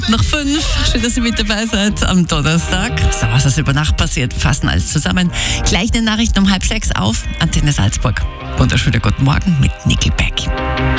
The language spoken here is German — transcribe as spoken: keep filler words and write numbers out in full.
nach fünf. Schön, dass ihr mit dabei seid am Donnerstag. So, was ist über Nacht passiert? Fassen alles zusammen. Gleich eine Nachricht um halb sechs auf Antenne Salzburg. Wunderschönen guten Morgen mit Nickelback.